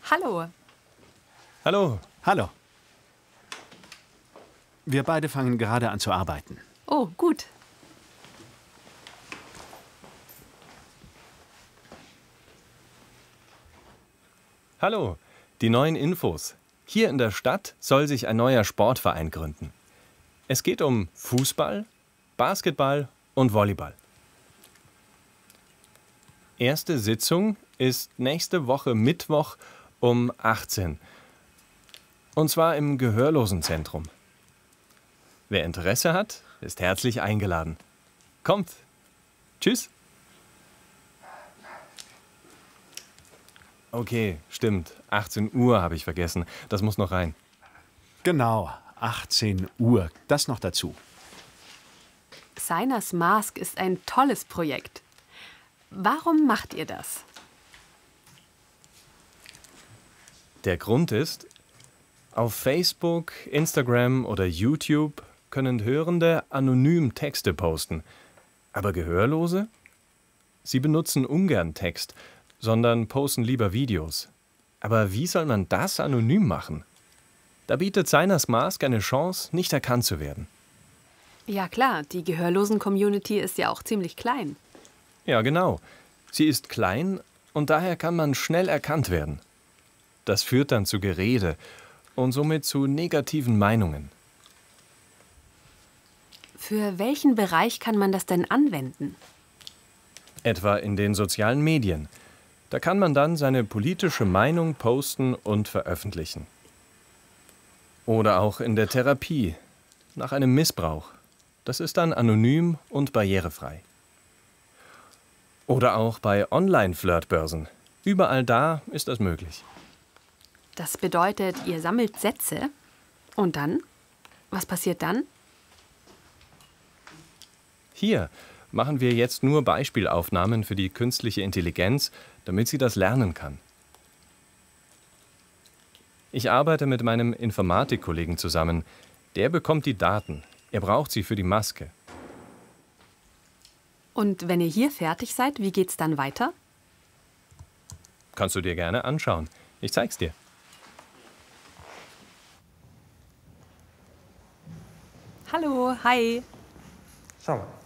Hallo. Hallo. Hallo. Wir beide fangen gerade an zu arbeiten. Oh, gut. Hallo. Die neuen Infos. Hier in der Stadt soll sich ein neuer Sportverein gründen. Es geht um Fußball, Basketball und Volleyball. Erste Sitzung ist nächste Woche Mittwoch um 18. Und zwar im Gehörlosenzentrum. Wer Interesse hat, ist herzlich eingeladen. Kommt. Tschüss. Okay, stimmt. 18 Uhr habe ich vergessen. Das muss noch rein. Genau, 18 Uhr. Das noch dazu. Seiner's Mask ist ein tolles Projekt. Warum macht ihr das? Der Grund ist, auf Facebook, Instagram oder YouTube können Hörende anonym Texte posten. Aber Gehörlose? Sie benutzen ungern Text, sondern posten lieber Videos. Aber wie soll man das anonym machen? Da bietet Seiner's Mask eine Chance, nicht erkannt zu werden. Ja klar, die Gehörlosen-Community ist ja auch ziemlich klein. Ja, genau. Sie ist klein und daher kann man schnell erkannt werden. Das führt dann zu Gerede und somit zu negativen Meinungen. Für welchen Bereich kann man das denn anwenden? Etwa in den sozialen Medien. Da kann man dann seine politische Meinung posten und veröffentlichen. Oder auch in der Therapie, nach einem Missbrauch. Das ist dann anonym und barrierefrei. Oder auch bei Online-Flirtbörsen. Überall da ist das möglich. Das bedeutet, ihr sammelt Sätze. Und dann? Was passiert dann? Hier machen wir jetzt nur Beispielaufnahmen für die künstliche Intelligenz, damit sie das lernen kann. Ich arbeite mit meinem Informatikkollegen zusammen. Der bekommt die Daten. Er braucht sie für die Maske. Und wenn ihr hier fertig seid, wie geht's dann weiter? Kannst du dir gerne anschauen. Ich zeig's dir. Hallo, hi. Schau mal.